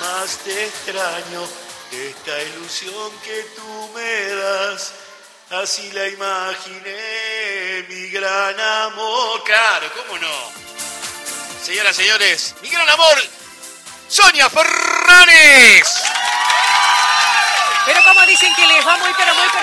más te extraño, esta ilusión que tú me das, así la imaginé, mi gran amor. Claro, ¿cómo no? Señoras, señores, mi gran amor, Sonia Ferranes. Pero como dicen que les va muy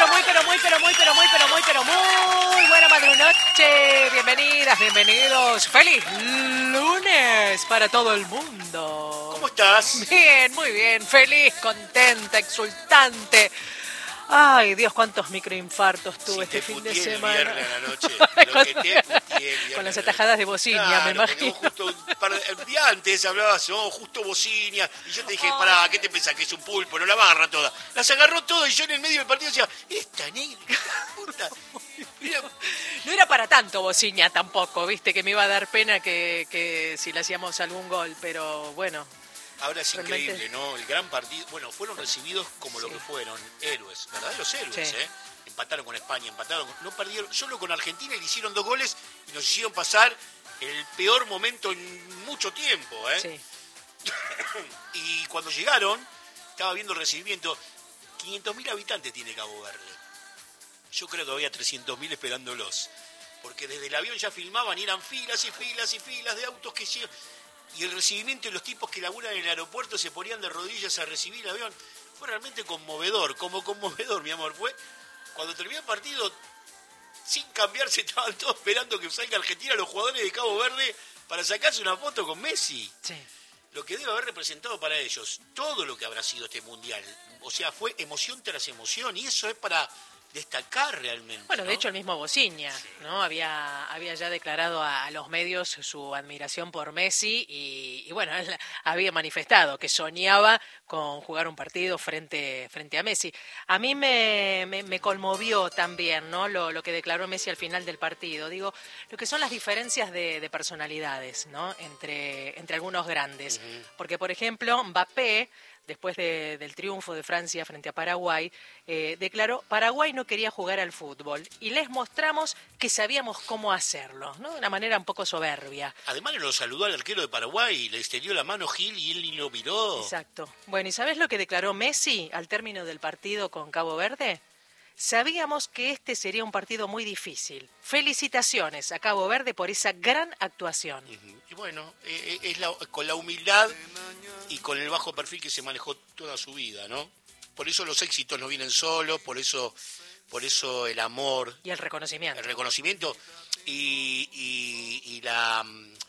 buena madrugada. Bienvenidas, bienvenidos. ¡Feliz lunes para todo el mundo! ¿Cómo estás? Bien, muy bien. Feliz, contenta, exultante. Ay, Dios, cuántos microinfartos tuve este fin de semana. El viernes a la noche. Lo que te putié el viernes. Con las atajadas de bocinia, claro, me imagino. Justo el día antes hablabas, justo bocinia. Y yo te dije, pará, ¿qué te pensás? Que es un pulpo, no la agarra toda. Las agarró todas y yo en el medio del partido decía, esta negra, puta. Mira. No era para tanto bocinia tampoco, viste, que me iba a dar pena que si le hacíamos algún gol, pero bueno. Ahora es increíble, ¿no? El gran partido. Bueno, fueron recibidos como lo que fueron, héroes, verdaderos héroes, sí. Empataron con España, no perdieron, solo con Argentina le hicieron 2 goles y nos hicieron pasar el peor momento en mucho tiempo, Sí. Y cuando llegaron, estaba viendo el recibimiento, 500.000 habitantes tiene Cabo Verde. Yo creo que había 300.000 esperándolos, porque desde el avión ya filmaban y eran filas y filas y filas de autos que llegan. Y el recibimiento de los tipos que laburan en el aeropuerto se ponían de rodillas a recibir el avión. Fue realmente conmovedor, mi amor. Fue cuando terminó el partido, sin cambiarse, estaban todos esperando que salga Argentina, los jugadores de Cabo Verde, para sacarse una foto con Messi. Sí. Lo que debe haber representado para ellos, todo lo que habrá sido este mundial. O sea, fue emoción tras emoción, y eso es para destacar realmente. Bueno, ¿no? De hecho el mismo Bociña, sí, ¿no? Había ya declarado a los medios su admiración por Messi y bueno, él había manifestado que soñaba con jugar un partido frente a Messi. A mí me conmovió también, ¿no? Lo que declaró Messi al final del partido. Digo, lo que son las diferencias de personalidades, ¿no? Entre algunos grandes. Uh-huh. Porque, por ejemplo, Mbappé, después del triunfo de Francia frente a Paraguay, declaró: Paraguay no quería jugar al fútbol y les mostramos que sabíamos cómo hacerlo, ¿no? De una manera un poco soberbia. Además lo saludó al arquero de Paraguay, le extendió la mano Gil y él ni lo miró. Exacto. Bueno, ¿y sabés lo que declaró Messi al término del partido con Cabo Verde? Sabíamos que este sería un partido muy difícil. Felicitaciones a Cabo Verde por esa gran actuación. Uh-huh. Y bueno, con la humildad y con el bajo perfil que se manejó toda su vida, ¿no? Por eso los éxitos no vienen solos, por eso el amor. Y el reconocimiento. El reconocimiento y la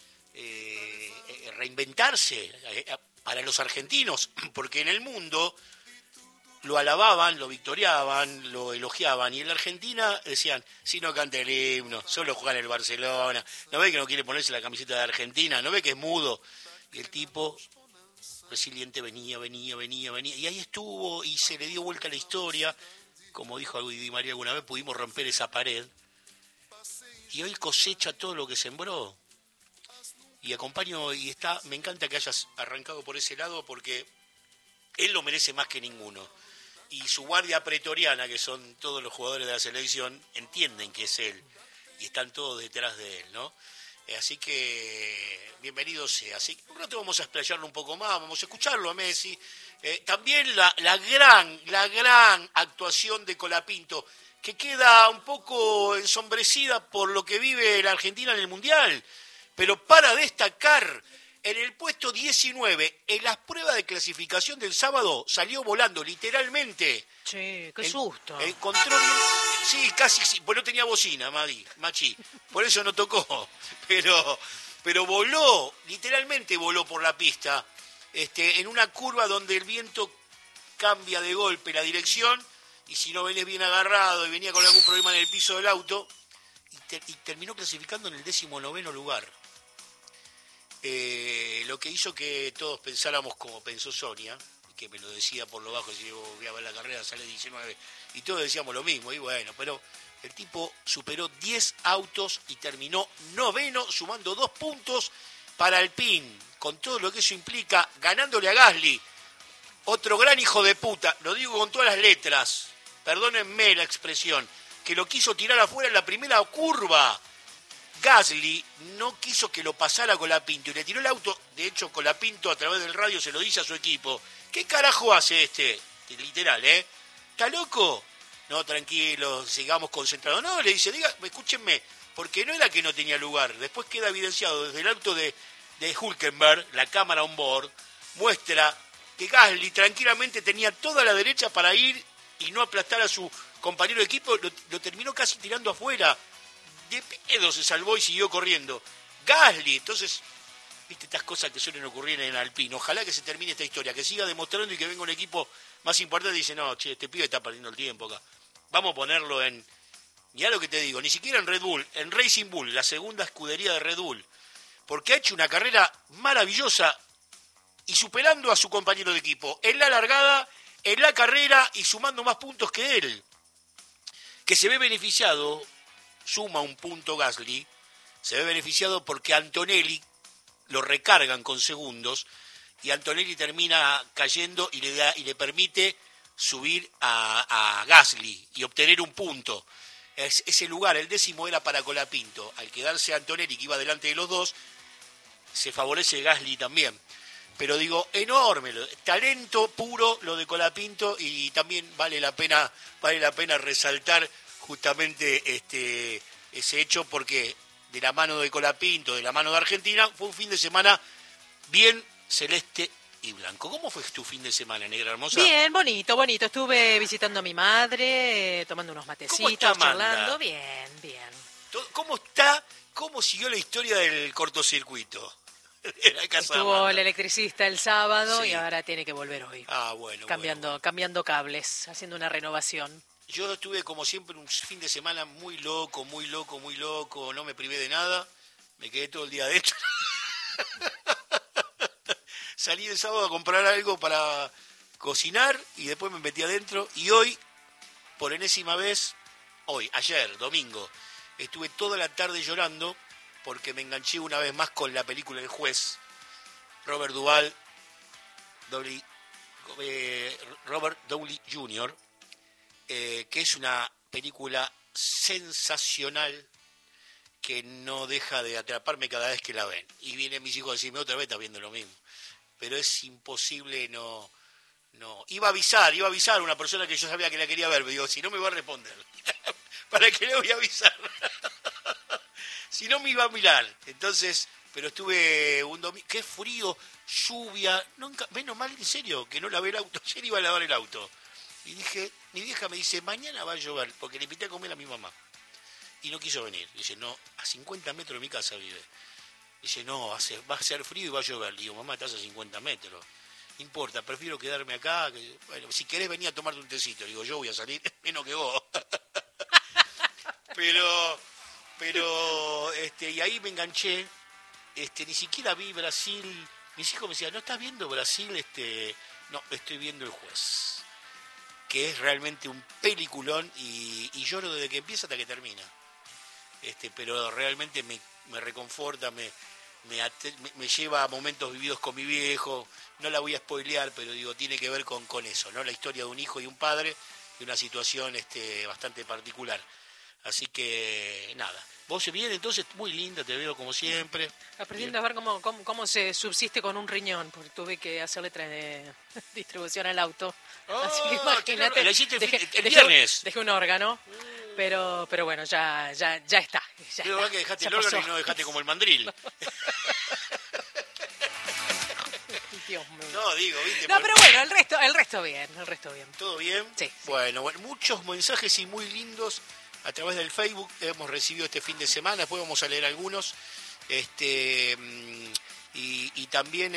reinventarse para los argentinos, porque en el mundo lo alababan, lo victoriaban, lo elogiaban, y en la Argentina decían, si no canta el himno, solo juega en el Barcelona, no ve que no quiere ponerse la camiseta de Argentina, no ve que es mudo, y el tipo resiliente venía, y ahí estuvo, y se le dio vuelta a la historia, como dijo Di María alguna vez, pudimos romper esa pared, y hoy cosecha todo lo que sembró, y acompaño, me encanta que hayas arrancado por ese lado, porque él lo merece más que ninguno. Y su guardia pretoriana, que son todos los jugadores de la selección, entienden que es él. Y están todos detrás de él, ¿no? Así que, bienvenido sea. Así que un rato vamos a explayarlo un poco más, vamos a escucharlo a Messi. También la gran actuación de Colapinto, que queda un poco ensombrecida por lo que vive la Argentina en el Mundial. Pero para destacar, en el puesto 19, en las pruebas de clasificación del sábado, salió volando, literalmente. Sí, qué susto. Encontró bien, sí, casi, sí, pues no tenía bocina, Machi, por eso no tocó. Pero voló, literalmente voló por la pista, en una curva donde el viento cambia de golpe la dirección, y si no venís bien agarrado y venía con algún problema en el piso del auto, y terminó clasificando en el 19º lugar. Lo que hizo que todos pensáramos como pensó Sonia, que me lo decía por lo bajo, si yo voy a ver la carrera, sale 19, y todos decíamos lo mismo, y bueno, pero el tipo superó 10 autos y terminó 9º, sumando 2 puntos para Alpine, con todo lo que eso implica, ganándole a Gasly, otro gran hijo de puta, lo digo con todas las letras, perdónenme la expresión, que lo quiso tirar afuera en la primera curva. Gasly no quiso que lo pasara Colapinto y le tiró el auto. De hecho, Colapinto a través del radio se lo dice a su equipo. ¿Qué carajo hace este? Literal, ¿eh? ¿Está loco? No, tranquilo, sigamos concentrados. No, le dice, escúchenme, porque no era que no tenía lugar. Después queda evidenciado desde el auto de Hülkenberg, la cámara on board, muestra que Gasly tranquilamente tenía toda la derecha para ir y no aplastar a su compañero de equipo. Lo terminó casi tirando afuera. De pedo se salvó y siguió corriendo. Gasly, entonces, viste estas cosas que suelen ocurrir en Alpine. Ojalá que se termine esta historia, que siga demostrando y que venga un equipo más importante y dice, no, che, este pibe está perdiendo el tiempo acá. Vamos a ponerlo en... Mirá lo que te digo, ni siquiera en Red Bull, en Racing Bull, la segunda escudería de Red Bull. Porque ha hecho una carrera maravillosa y superando a su compañero de equipo en la largada, en la carrera y sumando más puntos que él. Que se ve beneficiado, suma un punto Gasly, se ve beneficiado porque Antonelli lo recargan con segundos y Antonelli termina cayendo y le permite subir a Gasly y obtener un punto. Ese lugar, el 10º, era para Colapinto. Al quedarse Antonelli, que iba delante de los dos, se favorece Gasly también. Pero digo, enorme, talento puro lo de Colapinto, y también vale la pena resaltar justamente ese hecho, porque de la mano de Colapinto, de la mano de Argentina, fue un fin de semana bien celeste y blanco. ¿Cómo fue tu fin de semana, negra hermosa? Bien, bonito. Estuve visitando a mi madre, tomando unos matecitos, charlando. Bien. ¿Cómo está? ¿Cómo siguió la historia del cortocircuito? Estuvo el electricista el sábado, sí, y ahora tiene que volver hoy. Bueno. Cambiando cables, haciendo una renovación. Yo estuve, como siempre, un fin de semana muy loco, no me privé de nada, me quedé todo el día adentro. Salí el sábado a comprar algo para cocinar y después me metí adentro, y hoy, por enésima vez, ayer, domingo, estuve toda la tarde llorando porque me enganché una vez más con la película El Juez, Robert Downey Jr., que es una película sensacional que no deja de atraparme cada vez que la ven. Y vienen mis hijos a decirme, otra vez estás viendo lo mismo. Pero es imposible no. Iba a avisar a una persona que yo sabía que la quería ver, pero digo, si no me va a responder. ¿Para qué le voy a avisar? Si no me iba a mirar. Entonces, pero estuve un domingo, qué frío, lluvia, nunca, menos mal, en serio, que no lavé el auto. Ayer iba a lavar el auto. Y dije, mi vieja me dice, mañana va a llover, porque le invité a comer a mi mamá. Y no quiso venir. Dice, no, a 50 metros de mi casa vive. Dice, no, va a ser frío y va a llover. Le digo, mamá, estás a 50 metros. No importa, prefiero quedarme acá. Bueno, si querés venir a tomarte un tecito. Le digo, yo voy a salir menos que vos. Pero, y ahí me enganché. Ni siquiera vi Brasil. Mis hijos me decían, ¿no estás viendo Brasil? No, estoy viendo El Juez, que es realmente un peliculón, y lloro desde que empieza hasta que termina. Pero realmente me reconforta, me lleva a momentos vividos con mi viejo. No la voy a spoilear, pero digo, tiene que ver con eso, ¿no? La historia de un hijo y un padre, y una situación bastante particular. Así que, nada. Vos bien, entonces, muy linda, te veo como siempre. Aprendiendo a ver cómo se subsiste con un riñón, porque tuve que hacerle distribución al auto. Así que imagínate, la hiciste el viernes. Dejé un órgano, pero bueno, ya está. Creo que dejaste el órgano y no dejaste como el mandril. Dios mío. No, digo, ¿viste? No, pero bueno, el resto bien. ¿Todo bien? Sí. Bueno, muchos mensajes y muy lindos a través del Facebook hemos recibido este fin de semana. Después vamos a leer algunos. Y también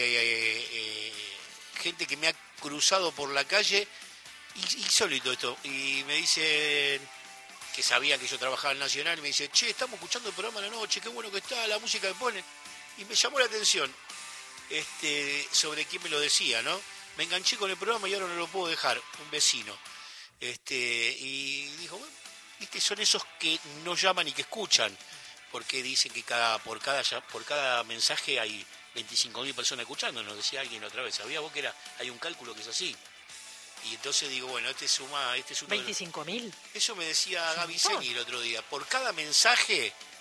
gente que me ha cruzado por la calle, insólito esto, y me dicen que sabían que yo trabajaba en Nacional, y me dicen, che, estamos escuchando el programa a la noche, qué bueno que está, la música que ponen, y me llamó la atención sobre quién me lo decía, ¿no? Me enganché con el programa y ahora no lo puedo dejar, un vecino. Y dijo, bueno, ¿viste? Son esos que no llaman y que escuchan, porque dicen que por cada mensaje hay 25.000 personas escuchando, nos decía alguien otra vez. ¿Sabías vos que hay un cálculo que es así? Y entonces digo, bueno, es uno ¿25.000? Eso me decía Gaby Seni el otro día. Por cada mensaje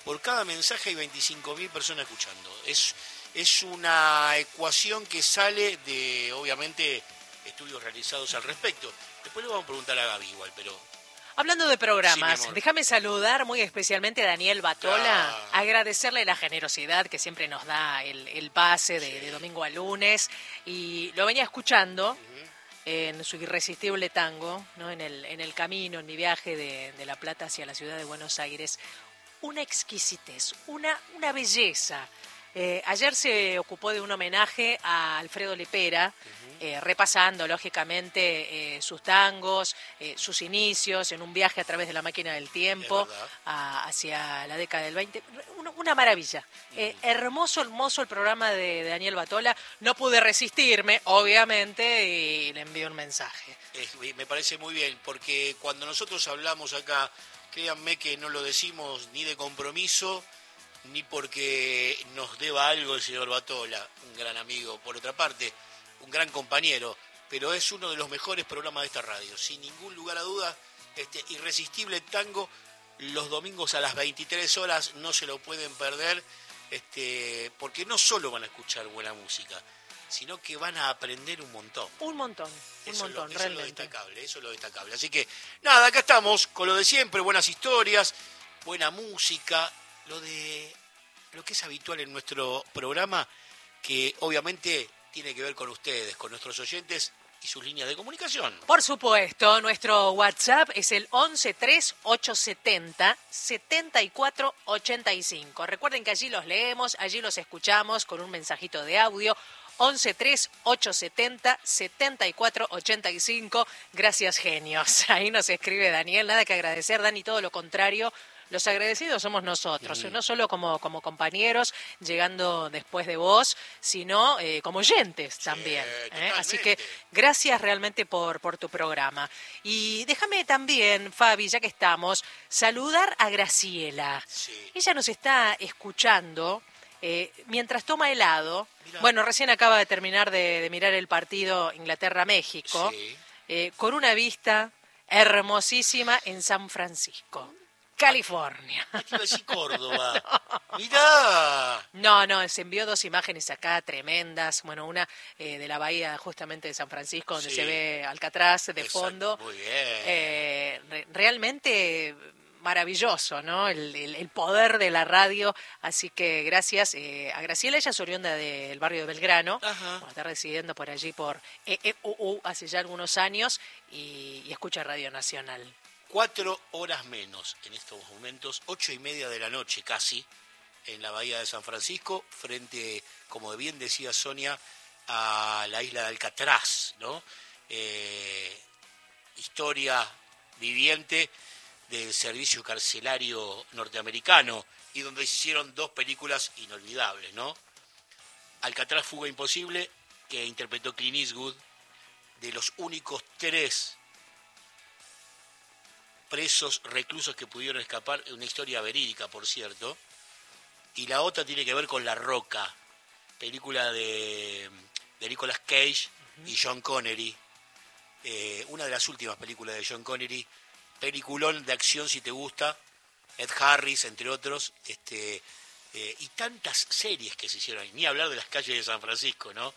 por cada mensaje hay 25.000 personas escuchando. Es una ecuación que sale de, obviamente, estudios realizados al respecto. Después le vamos a preguntar a Gaby igual, pero... Hablando de programas, Sí, déjame saludar muy especialmente a Daniel Batola, agradecerle la generosidad que siempre nos da el pase de domingo a lunes, y lo venía escuchando en su irresistible tango, ¿no? en el camino, en mi viaje de La Plata hacia la ciudad de Buenos Aires. Una exquisitez, una belleza. Ayer se ocupó de un homenaje a Alfredo Lepera, repasando lógicamente sus tangos, sus inicios en un viaje a través de la máquina del tiempo hacia la década del 20. Una maravilla. Hermoso el programa de Daniel Batola. No pude resistirme, obviamente, y le envío un mensaje. Me parece muy bien, porque cuando nosotros hablamos acá, créanme que no lo decimos ni de compromiso, ni porque nos deba algo el señor Batola, un gran amigo por otra parte, un gran compañero, pero es uno de los mejores programas de esta radio, sin ningún lugar a dudas. Irresistible Tango, los domingos a las 23 horas, no se lo pueden perder, porque no solo van a escuchar buena música, sino que van a aprender un montón. Un montón, realmente. Eso es lo destacable. Así que, nada, acá estamos con lo de siempre, buenas historias, buena música, lo que es habitual en nuestro programa, que obviamente tiene que ver con ustedes, con nuestros oyentes y sus líneas de comunicación. Por supuesto, nuestro WhatsApp es el 113870-7485. Recuerden que allí los leemos, allí los escuchamos con un mensajito de audio. 113870-7485. Gracias, genios. Ahí nos escribe Daniel, nada que agradecer, Dani, todo lo contrario. Los agradecidos somos nosotros, no solo como compañeros, llegando después de vos, sino como oyentes también. Así que gracias realmente por tu programa. Y déjame también, Fabi, ya que estamos, saludar a Graciela. Sí. Ella nos está escuchando mientras toma helado. Mirá. Bueno, recién acaba de terminar de mirar el partido Inglaterra-México, con una vista hermosísima en San Francisco, California. Te iba a decir Córdoba. No. ¡Mirá! No, se envió 2 imágenes acá tremendas. Bueno, una de la bahía justamente de San Francisco, donde se ve Alcatraz de fondo. Muy bien. Realmente maravilloso, ¿no? El poder de la radio. Así que gracias a Graciela. Ella es oriunda del barrio de Belgrano. Bueno, está residiendo por allí por hace ya algunos años y escucha Radio Nacional. 4 horas menos en estos momentos, 8:30 de la noche casi, en la bahía de San Francisco, frente, como bien decía Sonia, a la isla de Alcatraz, ¿no? Historia viviente del servicio carcelario norteamericano, y donde se hicieron 2 películas inolvidables, ¿no? Alcatraz, Fuga Imposible, que interpretó Clint Eastwood, de los únicos 3 presos, reclusos que pudieron escapar, una historia verídica, por cierto. Y la otra tiene que ver con La Roca, película de Nicolas Cage y John Connery, una de las últimas películas de John Connery, peliculón de acción si te gusta, Ed Harris, entre otros, y tantas series que se hicieron, ni hablar de Las Calles de San Francisco, ¿no?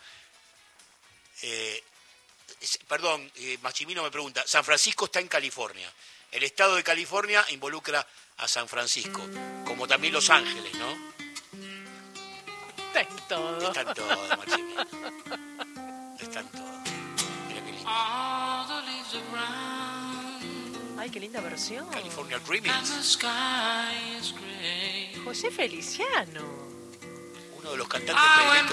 Machimino me pregunta, San Francisco está en California. El estado de California involucra a San Francisco, como también Los Ángeles, ¿no? Está en todo. Están todos, Machimino. Están todos. Mira qué lindo. Ay, qué linda versión. California Dreaming. José Feliciano. Uno de los cantantes predilectos